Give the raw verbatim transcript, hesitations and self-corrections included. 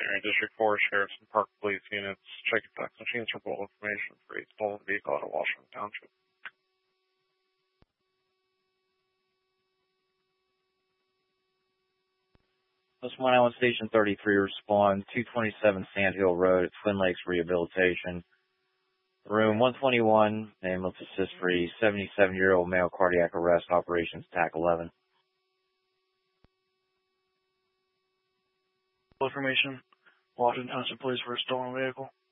Area District four Sheriff's and Park Police units checking fax machines for bullet information for a stolen vehicle out of Washington Township. Post one oh one Station thirty-three, respond two twenty-seven Sand Hill Road at Twin Lakes Rehabilitation. Room one twenty-one, ambulance assist for a seventy-seven-year-old male cardiac arrest, operations T A C eleven. Information, Washington Township Police for a stolen vehicle.